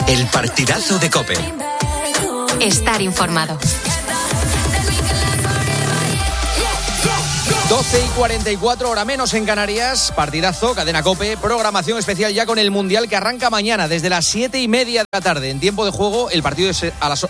El partidazo de COPE. Estar informado. 12:44, hora menos en Canarias. Partidazo, cadena COPE, programación especial ya con el Mundial que arranca mañana desde las 7:30 de la tarde. En tiempo de juego, el partido es a las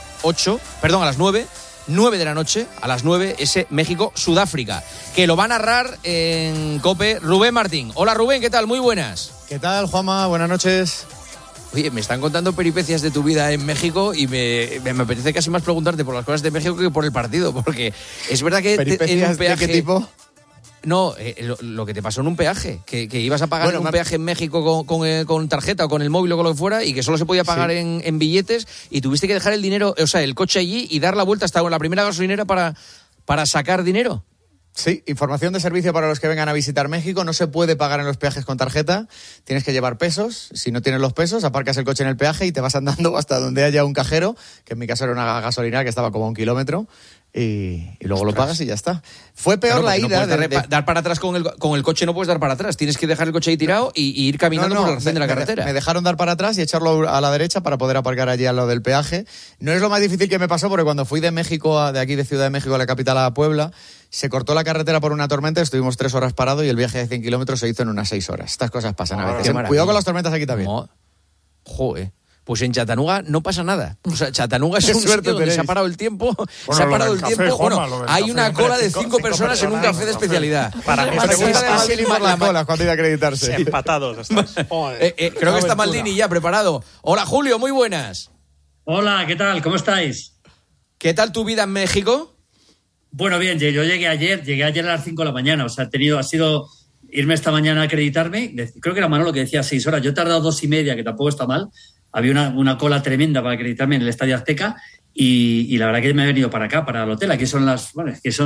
9 de la noche, a las 9, ese México-Sudáfrica, que lo va a narrar en COPE Rubén Martín. Hola Rubén, ¿qué tal? Muy buenas. ¿Qué tal, Juanma? Buenas noches. Oye, me están contando peripecias de tu vida en México y me apetece casi más preguntarte por las cosas de México que por el partido, porque es verdad que ¿Peripecias en un peaje... de qué tipo? No, lo que te pasó en un peaje, que ibas a pagar en un peaje en México con tarjeta o con el móvil o con lo que fuera, y que solo se podía pagar en billetes, y tuviste que dejar el dinero, o sea, el coche allí y dar la vuelta hasta la primera gasolinera para sacar dinero. Sí, información de servicio para los que vengan a visitar México. No se puede pagar en los peajes con tarjeta. Tienes que llevar pesos. Si no tienes los pesos, aparcas el coche en el peaje y te vas andando hasta donde haya un cajero, que en mi caso era una gasolinera que estaba como a 1 kilómetro, y luego lo pagas y ya está. Fue peor la ida. No dar para atrás con el coche, no puedes dar para atrás. Tienes que dejar el coche ahí tirado y ir caminando por la arcén de la carretera. Me dejaron dar para atrás y echarlo a la derecha para poder aparcar allí al lado del peaje. No es lo más difícil que me pasó, porque cuando fui de México, de aquí de Ciudad de México a la capital, a Puebla, se cortó la carretera por una tormenta, estuvimos 3 horas parados y el viaje de 100 kilómetros se hizo en unas 6 horas. Estas cosas pasan a veces. Cuidado con las tormentas aquí también. Joder. Pues en Chattanooga no pasa nada. O sea, Chattanooga es un sitio donde se ha parado el tiempo. Bueno, se ha parado el café, tiempo. Bueno, hay una cola de 5 personas en un café de especialidad. Para mí es la cola cuando hay que acreditarse. Empatados. Creo que está Maldini ya preparado. Hola, Julio, muy buenas. Hola, ¿qué tal? ¿Cómo estáis? ¿Qué tal tu vida en México? Bueno, bien, yo llegué ayer a las 5 de la mañana. O sea, ha sido irme esta mañana a acreditarme. Creo que era Manolo que decía 6 horas. Yo he tardado 2:30, que tampoco está mal. Había una cola tremenda para acreditarme en el Estadio Azteca y la verdad que me he venido para acá, para el hotel. Aquí son las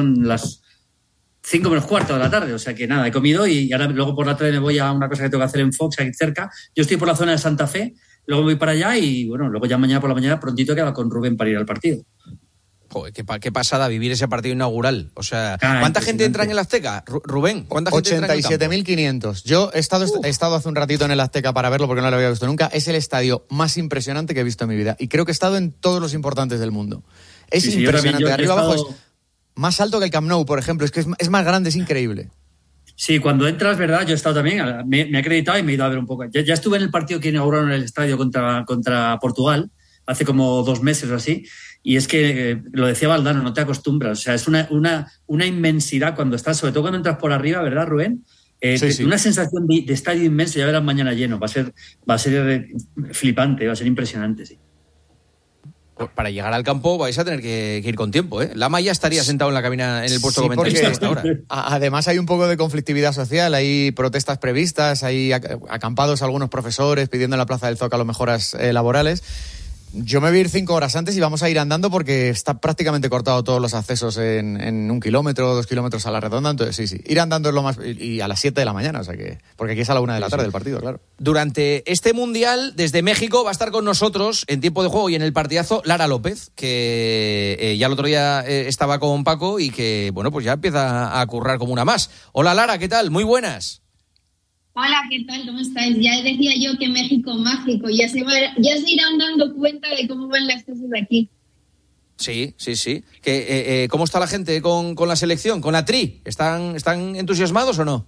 5 menos cuarto de la tarde. O sea que nada, he comido y ahora luego por la tarde me voy a una cosa que tengo que hacer en Fox, aquí cerca. Yo estoy por la zona de Santa Fe, luego voy para allá y bueno, luego ya mañana por la mañana prontito queda con Rubén para ir al partido. Joder, qué pasada vivir ese partido inaugural. O sea, ¿cuánta gente entra en el Azteca? Rubén, ¿cuánta gente entra en el campo? 87.500. Yo he estado hace un ratito en el Azteca para verlo porque no lo había visto nunca. Es el estadio más impresionante que he visto en mi vida. Y creo que he estado en todos los importantes del mundo. Es impresionante. De arriba abajo es más alto que el Camp Nou, por ejemplo. Es que es más grande, es increíble. Sí, cuando entras, ¿verdad? Yo he estado también, me he acreditado y me he ido a ver un poco. Ya estuve en el partido que inauguraron el estadio contra Portugal, hace como 2 meses o así. Y es que, lo decía Valdano, no te acostumbras. O sea, es una inmensidad cuando estás, sobre todo cuando entras por arriba, ¿verdad, Rubén? Sí. Una sensación de estadio inmenso, ya verás mañana lleno. Va a ser flipante, va a ser impresionante, sí. Para llegar al campo vais a tener que ir con tiempo, ¿eh? Lama ya estaría sentado en la cabina en el puesto comentarista hasta ahora. Además hay un poco de conflictividad social, hay protestas previstas, hay acampados algunos profesores pidiendo en la Plaza del Zócalo mejoras laborales. Yo me voy a ir 5 horas antes y vamos a ir andando porque está prácticamente cortado todos los accesos en 1 kilómetro, 2 kilómetros a la redonda. Entonces, sí. Ir andando es lo más... Y a las 7 de la mañana, o sea que... Porque aquí es a la 1 de la tarde el partido, claro. Durante este Mundial, desde México, va a estar con nosotros en tiempo de juego y en el partidazo Lara López, que ya el otro día estaba con Paco y que, bueno, pues ya empieza a currar como una más. Hola, Lara, ¿qué tal? Muy buenas. Hola, ¿qué tal? ¿Cómo estáis? Ya decía yo que México mágico, ya se irán dando cuenta de cómo van las cosas aquí. Sí. ¿Cómo está la gente con la selección, con la Tri? ¿Están entusiasmados o no?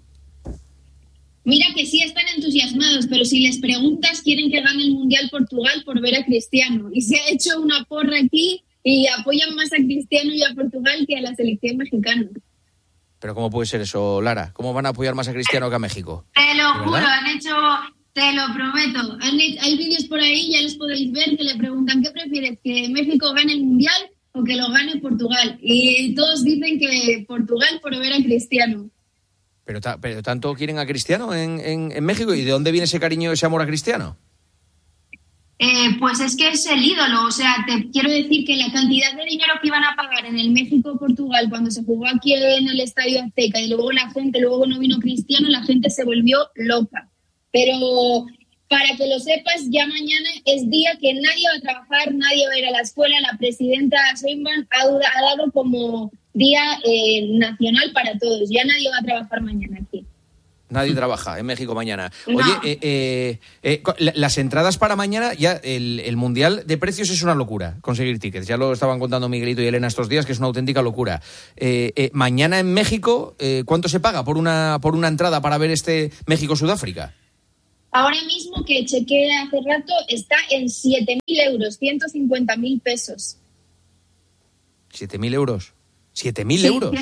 Mira que sí están entusiasmados, pero si les preguntas quieren que gane el Mundial Portugal por ver a Cristiano. Y se ha hecho una porra aquí y apoyan más a Cristiano y a Portugal que a la selección mexicana. ¿Pero cómo puede ser eso, Lara? ¿Cómo van a apoyar más a Cristiano que a México? Te lo juro, te lo prometo. Hay vídeos por ahí, ya los podéis ver, que le preguntan ¿qué prefieres? ¿Que México gane el Mundial o que lo gane Portugal? Y todos dicen que Portugal por ver a Cristiano. ¿Pero tanto quieren a Cristiano en México? ¿Y de dónde viene ese cariño, ese amor a Cristiano? Pues es que es el ídolo, o sea, te quiero decir que la cantidad de dinero que iban a pagar en el México-Portugal cuando se jugó aquí en el Estadio Azteca y luego luego no vino Cristiano, la gente se volvió loca. Pero para que lo sepas, ya mañana es día que nadie va a trabajar, nadie va a ir a la escuela, la presidenta Sheinbaum ha dado como día nacional para todos, ya nadie va a trabajar mañana aquí. Nadie trabaja en México mañana. No. Oye, las entradas para mañana, ya el Mundial de precios es una locura, conseguir tickets. Ya lo estaban contando Miguelito y Elena estos días, que es una auténtica locura. Mañana en México, ¿cuánto se paga por una entrada para ver este México-Sudáfrica? Ahora mismo, que chequeé hace rato, está en 7.000 euros, 150.000 pesos. ¿7.000 euros? ¿7.000 Sí, euros?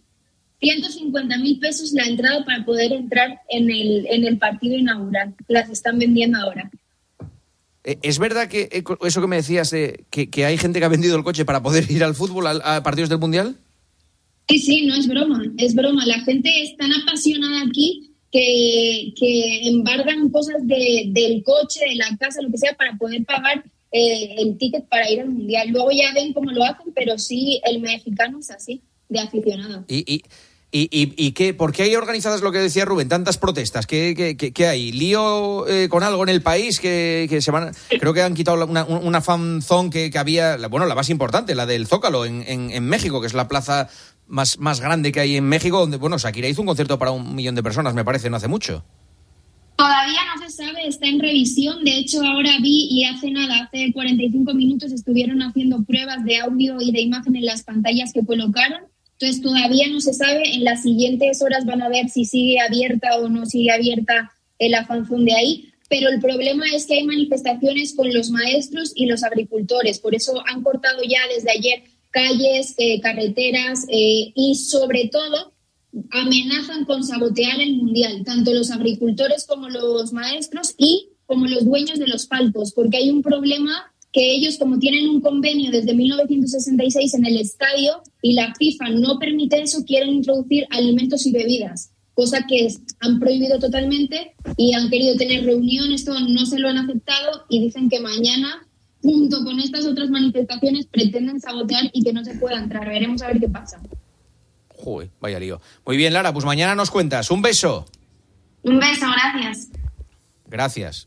150.000 pesos la entrada para poder entrar en el partido inaugural. Las están vendiendo ahora. ¿Es verdad que eso que me decías, que hay gente que ha vendido el coche para poder ir al fútbol, a partidos del Mundial? Sí, no es broma, es broma. La gente es tan apasionada aquí que embargan cosas del coche, de la casa, lo que sea, para poder pagar el ticket para ir al Mundial. Luego ya ven cómo lo hacen, pero sí, el mexicano es así, de aficionado. ¿Y qué? ¿Por qué hay organizadas, lo que decía Rubén, tantas protestas? ¿Qué hay? ¿Lío con algo en el país? Que se van, creo que han quitado una fan zone que había, la más importante, la del Zócalo en México, que es la plaza más grande que hay en México, donde, Shakira hizo un concierto para 1 millón de personas, me parece, no hace mucho. Todavía no se sabe, está en revisión. De hecho, ahora vi y hace 45 minutos estuvieron haciendo pruebas de audio y de imagen en las pantallas que colocaron. Entonces, todavía no se sabe. En las siguientes horas van a ver si sigue abierta o no sigue abierta la fanzone de ahí. Pero el problema es que hay manifestaciones con los maestros y los agricultores. Por eso han cortado ya desde ayer calles, carreteras y, sobre todo, amenazan con sabotear el Mundial, tanto los agricultores como los maestros y como los dueños de los palcos, porque hay un problema que ellos, como tienen un convenio desde 1966 en el estadio y la FIFA no permite eso, quieren introducir alimentos y bebidas, cosa que han prohibido totalmente, y han querido tener reunión, esto no se lo han aceptado y dicen que mañana, junto con estas otras manifestaciones, pretenden sabotear y que no se pueda entrar. Veremos a ver qué pasa. Joder, vaya lío. Muy bien, Lara, pues mañana nos cuentas. Un beso. Un beso, gracias. Gracias.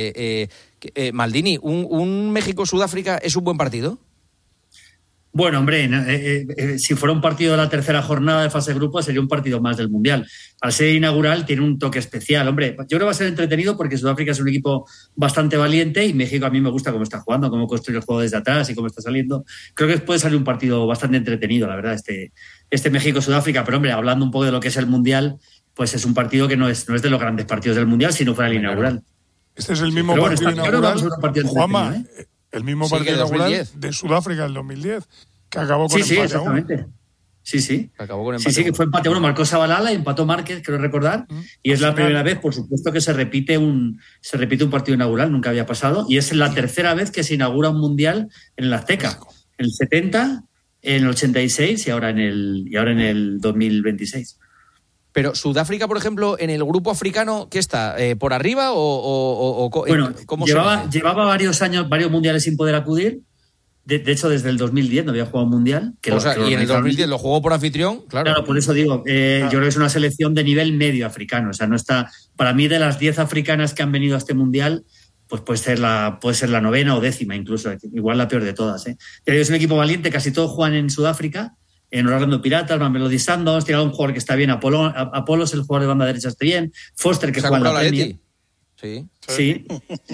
Maldini, ¿un México-Sudáfrica es un buen partido? Bueno, hombre, si fuera un partido de la tercera jornada de fase de grupo, sería un partido más del Mundial. Al ser inaugural tiene un toque especial. Hombre, yo creo que va a ser entretenido porque Sudáfrica es un equipo bastante valiente y México a mí me gusta cómo está jugando, cómo construye el juego desde atrás y cómo está saliendo. Creo que puede salir un partido bastante entretenido, la verdad, este México-Sudáfrica. Pero, hombre, hablando un poco de lo que es el Mundial, pues es un partido que no es de los grandes partidos del Mundial, si no fuera el inaugural. Este es el mismo partido inaugural, Juanma, el mismo partido inaugural de Sudáfrica del 2010, que acabó con empate a 1. Sí. Acabó con empate sí, que fue empate a 1. Marcó Zabalala y empató Márquez, creo recordar. Y es la primera vez, por supuesto, que se repite un partido inaugural, nunca había pasado. Y es la tercera vez que se inaugura un mundial en el Azteca. En el 70, en el 86 y ahora en el 2026. Pero Sudáfrica, por ejemplo, en el grupo africano, ¿qué está? ¿Por arriba o bueno, cómo llevaba varios años, varios mundiales sin poder acudir. De hecho, desde el 2010 no había jugado un mundial. Y en el 2010 lo jugó por anfitrión, claro. Claro, por eso digo, yo creo que es una selección de nivel medio africano. O sea, no está. Para mí, de las 10 africanas que han venido a este mundial, pues puede ser la 9ª o 10ª, incluso. Igual la peor de todas. Pero es un equipo valiente, casi todos juegan en Sudáfrica. En Orlando Piratas, Mamelodi Sundowns, tiene un jugador que está bien, Apolos, el jugador de banda derecha está bien, Foster, que juega en la Premier. Sí.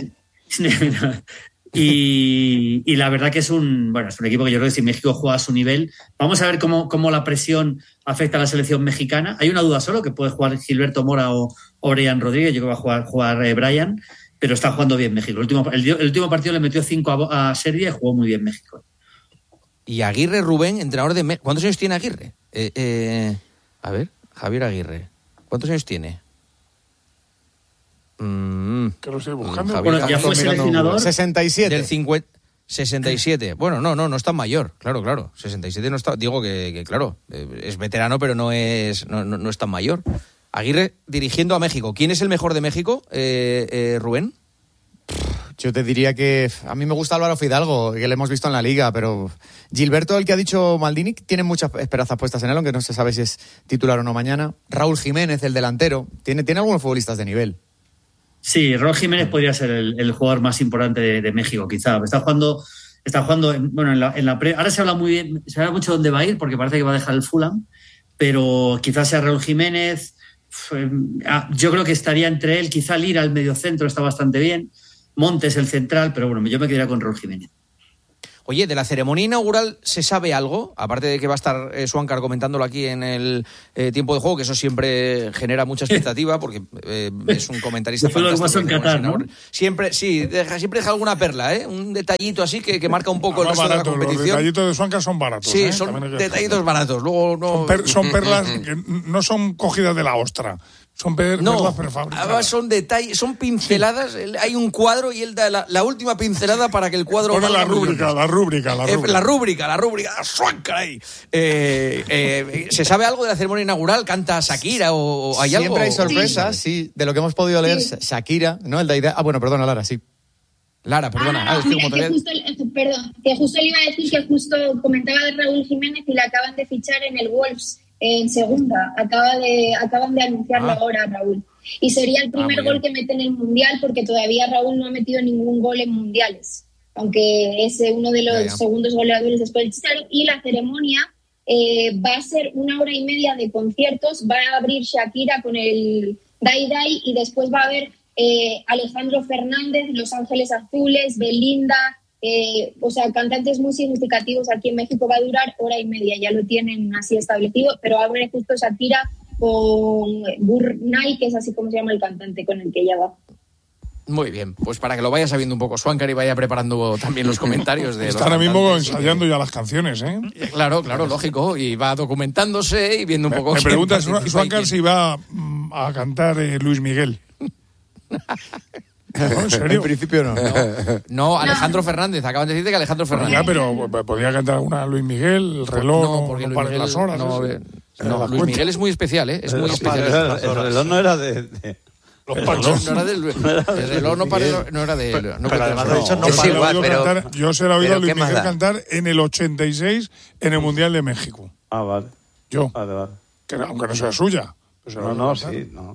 Y la verdad que es un equipo que yo creo que si México juega a su nivel, vamos a ver cómo la presión afecta a la selección mexicana. Hay una duda solo, que puede jugar Gilberto Mora o Brian Rodríguez, yo creo que va a jugar Brian, pero está jugando bien México. El último partido le metió 5 a Serbia y jugó muy bien México. Y Aguirre Rubén, entrenador de México. ¿Cuántos años tiene Aguirre? A ver, Javier Aguirre. ¿Cuántos años tiene? Que lo estoy buscando. Bueno, ya fue seleccionador. 67. Del 67. Bueno, no es tan mayor. Claro. 67 no está. Digo que claro, es veterano, pero no es tan mayor. Aguirre dirigiendo a México. ¿Quién es el mejor de México, Rubén? Yo te diría que a mí me gusta Álvaro Fidalgo, que le hemos visto en la Liga, pero Gilberto, el que ha dicho Maldini, tiene muchas esperanzas puestas en él, aunque no se sabe si es titular o no mañana. Raúl Jiménez, el delantero, tiene algunos futbolistas de nivel. Sí, Raúl Jiménez podría ser el jugador más importante de México, quizá. Está jugando bueno, en la ahora se habla muy bien, se habla mucho de dónde va a ir, porque parece que va a dejar el Fulham, pero quizás sea Raúl Jiménez. yo creo que estaría entre él, quizá Lira, el mediocentro, está bastante bien, Montes, el central, pero bueno, yo me quedaría con Raúl Jiménez. Oye, ¿de la ceremonia inaugural se sabe algo? Aparte de que va a estar Swankar comentándolo aquí en el tiempo de juego, que eso siempre genera mucha expectativa, porque es un comentarista fantástico. En Qatar, ¿no? Siempre deja alguna perla, un detallito así que marca un poco el resto barato, de la competición. Los detallitos de Swankar son baratos. Sí, son detallitos baratos. Luego no... son perlas que no son cogidas de la ostra. Son perlas prefabricadas. Son detalles, son pinceladas. Hay un cuadro y él da la última pincelada para que el cuadro... Pone la rúbrica. La rúbrica. Swankar ahí. ¿Se sabe algo de la ceremonia inaugural? ¿Canta Shakira o hay algo? Siempre hay sorpresas, sí. De lo que hemos podido leer, Shakira, ¿no? El de idea. Bueno, perdona, Lara, sí. Lara, perdona. Que justo le iba a decir que justo comentaba de Raúl Jiménez y le acaban de fichar en el Wolves en segunda. Acaban de anunciarlo ahora, Raúl. Y sería el primer gol que mete en el Mundial, porque todavía Raúl no ha metido ningún gol en mundiales, aunque es uno de los segundos goleadores después del Chicharo. Y la ceremonia va a ser 1 hora y media de conciertos. Va a abrir Shakira con el Dai Dai y después va a haber Alejandro Fernández, Los Ángeles Azules, Belinda, cantantes muy significativos aquí en México. Va a durar 1 hora y media, ya lo tienen así establecido, pero abre justo Shakira con Burnay, que es así como se llama el cantante con el que ella va. Muy bien, pues para que lo vaya sabiendo un poco Swankar y vaya preparando también los comentarios de Está ahora mismo ensayando ya las canciones, ¿eh? Claro, lógico, y va documentándose y viendo un poco... Me pregunta Swankar si va a cantar Luis Miguel. ¿No? ¿En serio? En principio no, Alejandro Fernández. Acaban de decirte que Alejandro Fernández. Ya, pero podría cantar alguna Luis Miguel, el reloj, no pares las horas. No, Luis Miguel es muy especial, ¿eh? Es muy especial. El reloj no era de... El reloj no era de... Pero además ha dicho no para... Yo se lo he oído a Luis Miguel cantar en el 86 en el Mundial de México. Ah, vale. Yo. Vale. Aunque no sea suya. No.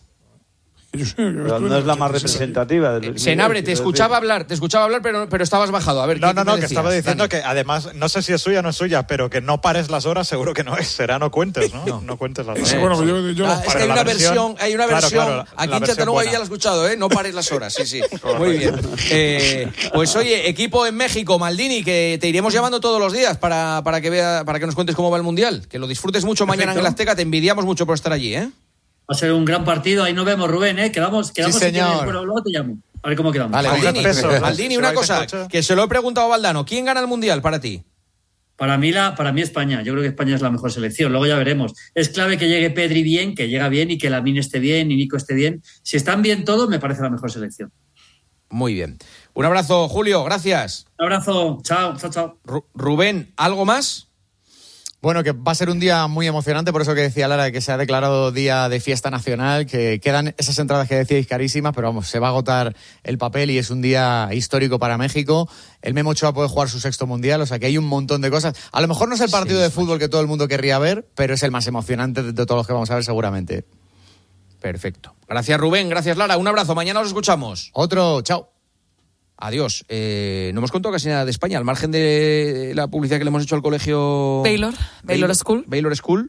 Pero no es la más representativa. Senabre, te escuchaba hablar, pero estabas bajado. A ver, no, que estaba diciendo que además, no sé si es suya o no es suya, pero que no pares las horas seguro que no es. Será no cuentes, ¿no? No cuentes las horas. Bueno, yo es que hay una versión, aquí en Chattanooga ya la he escuchado, No pares las horas, sí. Muy bien. Pues oye, equipo en México, Maldini, que te iremos llamando todos los días para que nos cuentes cómo va el Mundial. Que lo disfrutes mucho mañana en el Azteca, te envidiamos mucho por estar allí, Va a ser un gran partido, ahí nos vemos, Rubén, Quedamos sí, señor. Pero luego te llamo. A ver cómo quedamos. Vale, Maldini, una cosa, que se lo he preguntado a Valdano. ¿Quién gana el Mundial para ti? Para mí España. Yo creo que España es la mejor selección. Luego ya veremos. Es clave que llegue Pedri bien, que llega bien, y que Lamine esté bien y Nico esté bien. Si están bien todos, me parece la mejor selección. Muy bien. Un abrazo, Julio. Gracias. Un abrazo. Chao. Rubén, ¿algo más? Bueno, que va a ser un día muy emocionante, por eso que decía Lara, que se ha declarado día de fiesta nacional, que quedan esas entradas que decíais carísimas, pero vamos, se va a agotar el papel y es un día histórico para México. El Memo Ochoa puede jugar su 6º Mundial, o sea que hay un montón de cosas. A lo mejor no es el partido de fútbol que todo el mundo querría ver, pero es el más emocionante de todos los que vamos a ver seguramente. Perfecto. Gracias, Rubén. Gracias, Lara. Un abrazo. Mañana os escuchamos. Otro. Chao. Adiós. No hemos contado casi nada de España, al margen de la publicidad que le hemos hecho al colegio... Baylor School. Baylor School.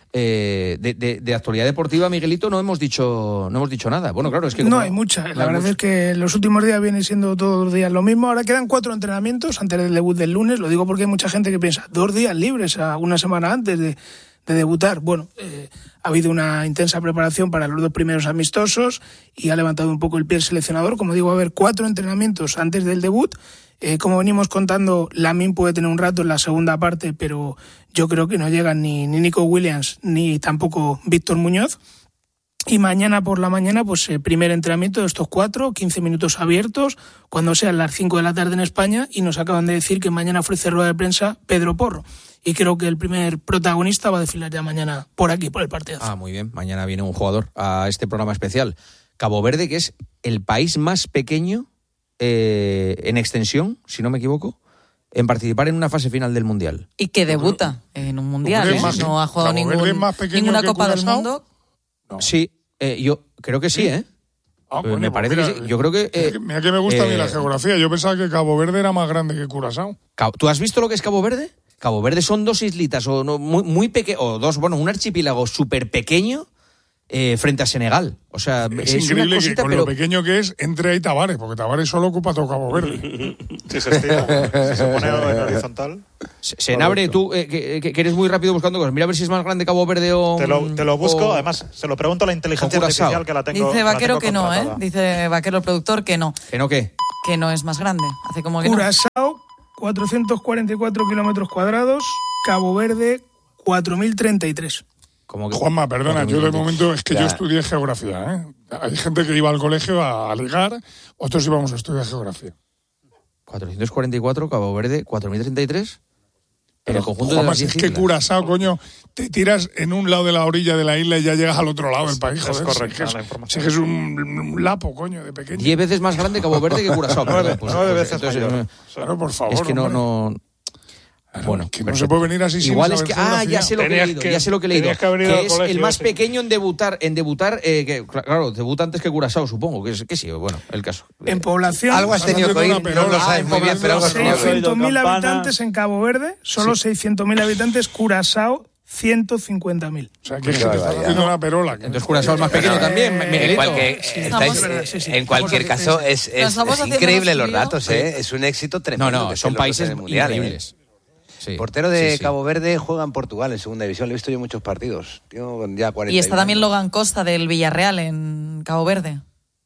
De actualidad deportiva, Miguelito, no hemos dicho nada. Bueno, claro, es que... No hay mucha. La verdad es que los últimos días viene siendo todos los días lo mismo. Ahora quedan 4 entrenamientos antes del debut del lunes. Lo digo porque hay mucha gente que piensa 2 días libres a una semana antes de debutar. Bueno, ha habido una intensa preparación para los 2 primeros amistosos y ha levantado un poco el pie el seleccionador. Como digo, va a haber 4 entrenamientos antes del debut. Como venimos contando, Lamine puede tener un rato en la segunda parte, pero yo creo que no llegan ni Nico Williams ni tampoco Víctor Muñoz. Y mañana por la mañana, pues primer entrenamiento de estos 4, 15 minutos abiertos, cuando sean las 5 de la tarde en España, y nos acaban de decir que mañana ofrece rueda de prensa Pedro Porro. Y creo que el primer protagonista va a desfilar ya mañana por aquí, por el partidazo. Ah, muy bien. Mañana viene un jugador a este programa especial. Cabo Verde, que es el país más pequeño en extensión, si no me equivoco, en participar en una fase final del Mundial. Y que debuta en un Mundial, no ha jugado ninguna Copa del Mundo. No. Sí, yo creo que sí, bueno, me parece que sí. Yo creo que... mira que me gusta a mí la geografía. Yo pensaba que Cabo Verde era más grande que Curazao. ¿Tú has visto lo que es Cabo Verde? Cabo Verde son 2 islitas, o no, muy pequeño, o 2, bueno, un archipiélago súper pequeño, frente a Senegal. O sea, es increíble cosita, que con lo pequeño que es, entre ahí Tavares, porque Tavares solo ocupa todo Cabo Verde. Si se estira, si se pone en horizontal. Senabre, tú que eres muy rápido buscando cosas, mira a ver si es más grande Cabo Verde o... Te lo busco, además se lo pregunto a la inteligencia artificial que la tengo. Dice Vaquero que no, Dice Vaquero, el productor, que no. ¿Que no qué? Que no es más grande. Hace como que Curazao, 444 kilómetros cuadrados, Cabo Verde, 4.033. Juanma, perdona, yo de momento es que yo estudié geografía, Hay gente que iba al colegio a ligar, otros íbamos a estudiar geografía. 444, Cabo Verde, 4.033. Pero el conjunto Juanma, de las es que Curazao, coño, te tiras en un lado de la orilla de la isla y ya llegas al otro lado del país. Joder, es correcto, la información. Es un lapo, coño, de pequeño. 10 veces más grande Cabo Verde que Curazao. 9 veces entonces, mayor. Claro, por favor. Es que no... Bueno, que no se puede venir así igual sin es que ya sé lo que he leído, que es el más pequeño en debutar que claro, debuta antes que Curazao, supongo, que sí, bueno, el caso. En población algo has tenido que oír, no lo sabes muy bien, pero 600.000 habitantes en Cabo Verde, solo 600.000 habitantes, Curazao 150.000. O sea, que te estás haciendo una perola. Entonces Curazao es más pequeño también, Miguelito. En cualquier caso, es increíble los datos, es un éxito tremendo. No, son países increíbles. Sí, portero de Cabo Verde juega en Portugal en segunda división. Le he visto yo muchos partidos. Ya 40 y está también Logan Costa del Villarreal en Cabo Verde.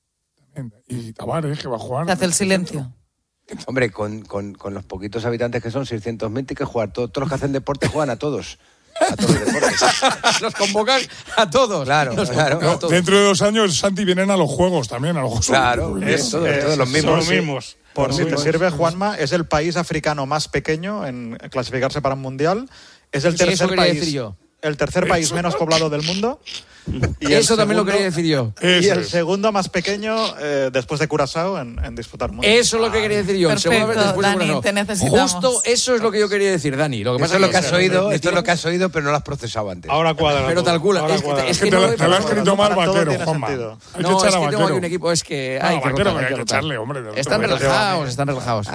Y Tavares, que va a jugar. Se hace el silencio. Hombre, con los poquitos habitantes que son, 600.000, tiene que jugar. Todos los que hacen deporte juegan a todos. A todos los deportes. Los convocan a todos. Claro. Dentro de 2 años, Santi, vienen a los Juegos también. A los Juegos. Claro, todos los mismos. Son los mismos. Por si te sirve, Juanma, es el país africano más pequeño en clasificarse para un mundial. Es el tercer país menos poblado del mundo. Y eso también lo quería decir yo. Y el segundo más pequeño después de Curazao en disputar mundial. Eso es lo que quería decir yo. Perfecto, Dani, te necesitamos. Justo eso es lo que yo quería decir, Dani. Lo que pasa es lo que has oído, esto es lo que has oído, pero no lo has procesado antes. Ahora cuadra. Pero tal cual. Es que te lo has escrito mal, Vaquero, Juanma. No, es que tengo aquí un equipo, es que hay que echarle, hombre. Están relajados.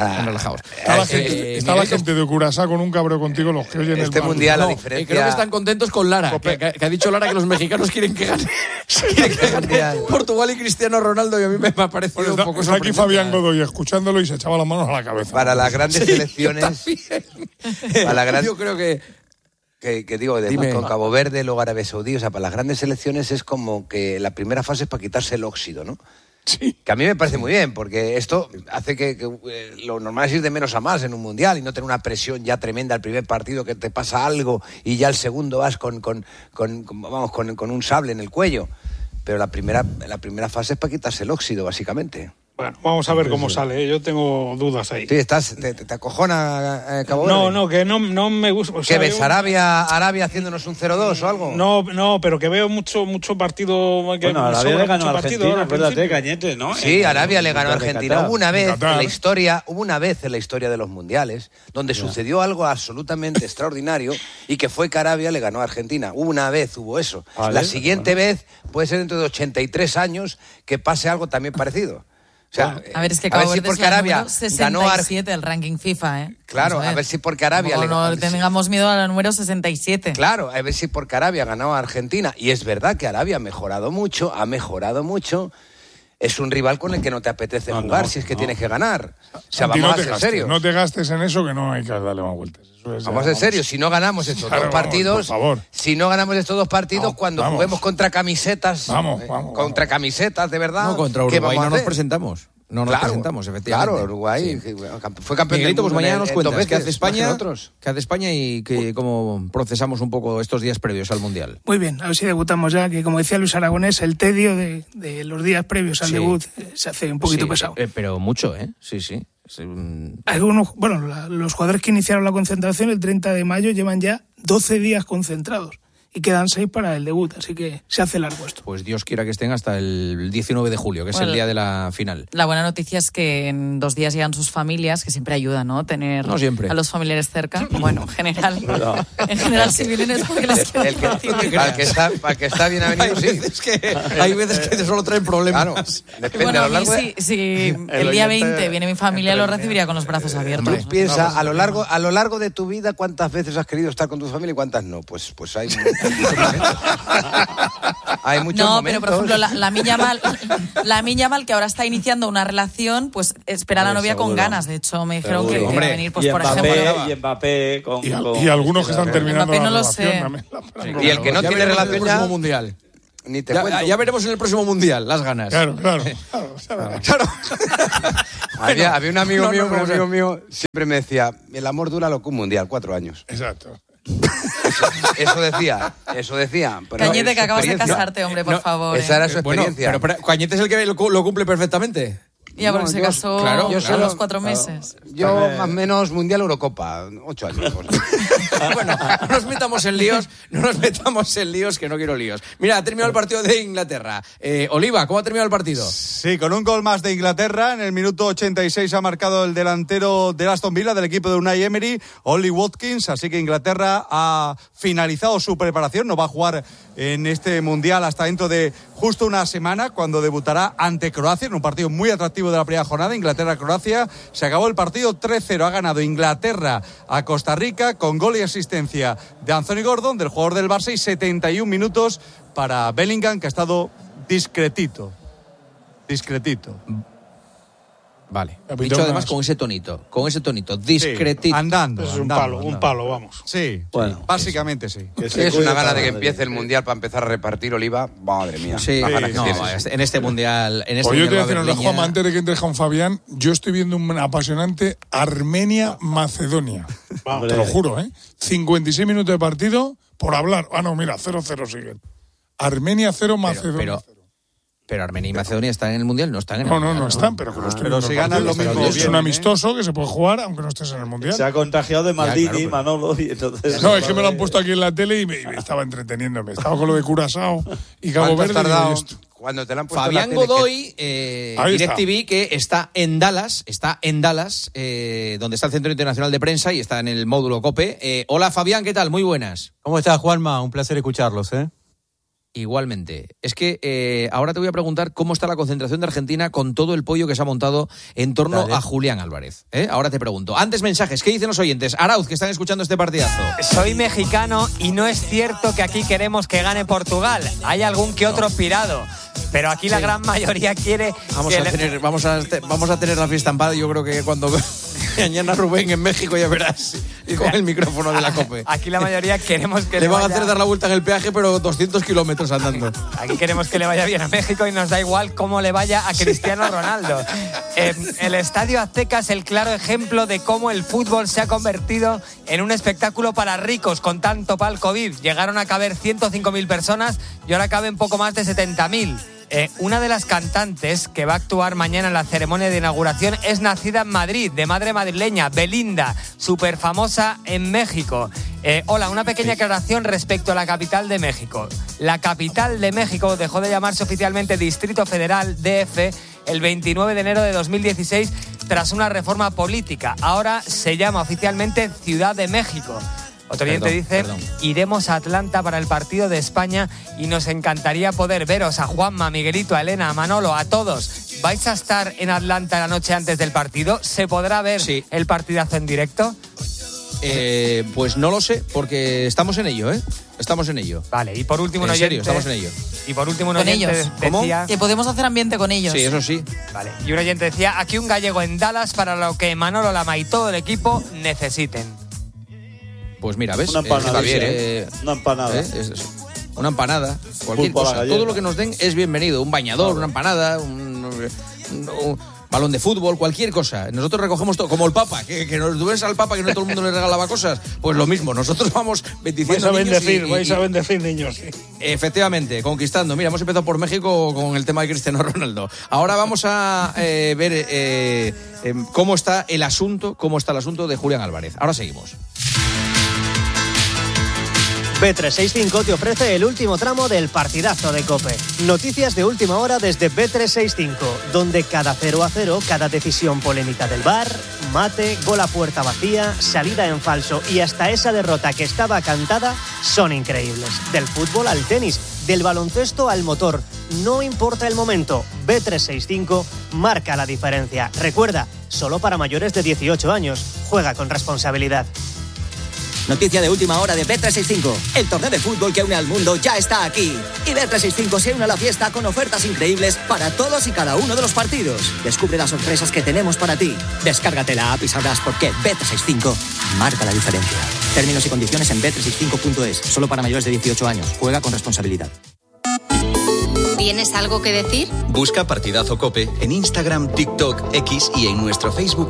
Está la gente de Curazao con un cabreo contigo, los que oyen este mundial, la diferencia. Creo que están contentos con Lara, que ha dicho Lara que los mexicanos quieren que gane. Portugal y Cristiano Ronaldo, y a mí me ha parecido un poco está aquí Fabián Godoy escuchándolo y se echaba las manos a la cabeza. Para las grandes selecciones, yo creo que con Cabo Verde, luego Arabia Saudí, o sea, para las grandes selecciones es como que la primera fase es para quitarse el óxido, ¿no? Sí. Que a mí me parece muy bien, porque esto hace que lo normal es ir de menos a más en un mundial y no tener una presión ya tremenda al primer partido, que te pasa algo y ya el segundo vas con un sable en el cuello. Pero la primera fase es para quitarse el óxido, básicamente. Bueno, vamos a ver cómo sale. Yo tengo dudas ahí. Sí, te acojona Cabo Verde. No, que no me gusta. O sea, ¿qué ves? ¿Arabia haciéndonos un 0-2 o algo? No, pero que veo mucho partido. Bueno, Arabia le ganó a Argentina, acuérdate, Cañete, ¿no? Sí, Arabia le ganó a Argentina. Hubo una vez en la historia de los mundiales donde sucedió algo absolutamente extraordinario y que fue que Arabia le ganó a Argentina. Una vez hubo eso. Vale, la siguiente vez puede ser dentro de 83 años que pase algo también parecido. O sea, a ver, es que Cabo Verde porque Arabia es la número 67 del ranking FIFA, Claro, a ver si porque Arabia... No tengamos miedo a la número 67. Claro, a ver si porque Arabia ganó a Argentina. Y es verdad que Arabia ha mejorado mucho. Es un rival con el que no te apetece jugar si es que tienes que ganar. O sea, vamos a ser serios. No te gastes en eso, que no hay que darle más vueltas. Vamos a ser serios. Si no ganamos estos dos partidos, cuando juguemos contra camisetas, contra camisetas de verdad, contra Uruguay no nos presentamos. No nos presentamos, efectivamente. Claro, Uruguay fue campeón del mundo. Pues mañana nos cuentas qué hace España y cómo procesamos un poco estos días previos al Mundial. Muy bien, a ver si debutamos ya, que como decía Luis Aragonés, el tedio de los días previos al debut se hace un poquito pesado. Pero mucho, Sí. Algunos, los jugadores que iniciaron la concentración el 30 de mayo llevan ya 12 días concentrados. Y quedan 6 para el debut, así que se hace largo esto. Pues Dios quiera que estén hasta el 19 de julio, que es el día de la final. La buena noticia es que en 2 días llegan sus familias, que siempre ayuda, ¿no? Tener a los familiares cerca. Bueno, en general si vienen es porque les quieren para que está bien avenido, hay veces que solo traen problemas. Claro, depende, a lo largo si el día 20 viene mi familia, lo recibiría con los brazos abiertos. Tú piensa, a lo largo de tu vida, ¿cuántas veces has querido estar con tu familia y cuántas no? Pues hay... Hay muchos momentos. Pero por ejemplo, la Yamal, que ahora está iniciando una relación, pues espera a la novia con ganas. De hecho, me dijeron que iba a venir, pues por ejemplo. Y Mbappé y algunos que están terminando Mbappé no la lo relación. Sí. Y el que no tiene relación ya mundial. Ni te cuento. Ya veremos en el próximo mundial las ganas. Claro. Había un amigo mío, siempre me decía, el amor dura lo que un mundial, 4 años. Exacto. Eso decía. Cañete, que acabas de casarte, hombre, por favor. Esa era su experiencia. Pero Cañete es el que lo cumple perfectamente. Ya, porque se casó a los 4 meses. Yo, más o menos, Mundial Eurocopa, 8 años. Bueno, no nos metamos en líos, que no quiero líos. Mira, ha terminado el partido de Inglaterra. Oliva, ¿cómo ha terminado el partido? Sí, con un gol más de Inglaterra. En el minuto 86 ha marcado el delantero del Aston Villa, del equipo de Unai Emery, Ollie Watkins. Así que Inglaterra ha finalizado su preparación. No va a jugar en este Mundial hasta dentro de justo una semana, cuando debutará ante Croacia, en un partido muy atractivo de la primera jornada. Inglaterra-Croacia. Se acabó el partido 3-0. Ha ganado Inglaterra a Costa Rica con gol y asistencia de Anthony Gordon, del jugador del Barça, y 71 minutos para Bellingham, que ha estado discretito. Vale. Dicho además con ese tonito, discretito. Sí, andando. Es un palo, vamos. Sí, bueno, básicamente sí. Es una gana de que empiece el Mundial para empezar a repartir, Oliva. Madre mía. Sí, en este Mundial. Yo te voy a decir una cosa, antes de que entre Juan Fabián, yo estoy viendo un apasionante Armenia-Macedonia. Te lo juro, 56 minutos de partido por hablar. No, mira, 0-0 siguen. Armenia 0, Macedonia 0. Pero Armenia y Macedonia están en el Mundial, no están en el Mundial. No están, pero que pero si ganan lo mismo. Es un amistoso que se puede jugar aunque no estés en el Mundial. Se ha contagiado de Maldini, Manolo, y entonces... No, es que me lo han puesto aquí en la tele y me estaba entreteniéndome. Estaba con lo de Curazao y Cabo Verde. Cuando te la han puesto Fabián Godoy, DirecTV, que está en Dallas, donde está el Centro Internacional de Prensa y está en el módulo COPE. Hola Fabián, ¿qué tal? Muy buenas. ¿Cómo estás, Juanma? Un placer escucharlos, Igualmente. Es que ahora te voy a preguntar cómo está la concentración de Argentina con todo el pollo que se ha montado en torno a Julián Álvarez. Ahora te pregunto. Antes mensajes, ¿qué dicen los oyentes? Arauz, que están escuchando este partidazo. Soy mexicano y no es cierto que aquí queremos que gane Portugal. Hay algún que otro pirado. Pero aquí la gran mayoría quiere... Vamos a tener la fiesta en paz. Yo creo que cuando mañana Rubén en México ya verás con el micrófono de la COPE. Aquí la mayoría queremos que le van a hacer dar la vuelta en el peaje, pero 200 kilómetros andando. Aquí queremos que le vaya bien a México y nos da igual cómo le vaya a Cristiano Ronaldo. El Estadio Azteca es el claro ejemplo de cómo el fútbol se ha convertido en un espectáculo para ricos con tanto pal COVID. Llegaron a caber 105.000 personas y ahora caben poco más de 70.000. Una de las cantantes que va a actuar mañana en la ceremonia de inauguración es nacida en Madrid, de madre madrileña, Belinda, súper famosa en México. Hola, una pequeña aclaración respecto a la capital de México. La capital de México dejó de llamarse oficialmente Distrito Federal, DF, el 29 de enero de 2016 tras una reforma política. Ahora se llama oficialmente Ciudad de México. Otro oyente dice, iremos a Atlanta para el partido de España y nos encantaría poder veros a Juanma, a Miguelito, a Elena, a Manolo, a todos. ¿Vais a estar en Atlanta la noche antes del partido? ¿Se podrá ver el partidazo en directo? Pues no lo sé, porque estamos en ello, Estamos en ello. Vale, y por último un oyente... En serio, estamos en ello. Y por último un oyente decía... Que podemos hacer ambiente con ellos. Sí, eso sí. Vale, y un oyente decía, aquí un gallego en Dallas para lo que Manolo Lama y todo el equipo necesiten. Pues mira, ¿ves? Una empanada. Una empanada. Una empanada. Cualquier cosa. Todo lo que nos den es bienvenido. Un bañador, una empanada, un balón de fútbol, cualquier cosa. Nosotros recogemos todo. Como el Papa, que nos ves al Papa que no todo el mundo le regalaba cosas. Pues lo mismo. Nosotros vamos bendiciendo niños. Vais a bendecir niños. Sí. Efectivamente, conquistando. Mira, hemos empezado por México con el tema de Cristiano Ronaldo. Ahora vamos a ver cómo está el asunto de Julián Álvarez. Ahora seguimos. Bet365 te ofrece el último tramo del partidazo de COPE. Noticias de última hora desde Bet365, donde cada 0-0, cada decisión polémica del VAR, mate, gol a puerta vacía, salida en falso y hasta esa derrota que estaba cantada son increíbles. Del fútbol al tenis, del baloncesto al motor, no importa el momento, Bet365 marca la diferencia. Recuerda, solo para mayores de 18 años, juega con responsabilidad. Noticia de última hora de Bet365. El torneo de fútbol que une al mundo ya está aquí. Y Bet365 se une a la fiesta con ofertas increíbles para todos y cada uno de los partidos. Descubre las sorpresas que tenemos para ti. Descárgate la app y sabrás por qué Bet365 marca la diferencia. Términos y condiciones en bet365.es. Solo para mayores de 18 años. Juega con responsabilidad. ¿Tienes algo que decir? Busca Partidazo COPE en Instagram, TikTok, X y en nuestro Facebook.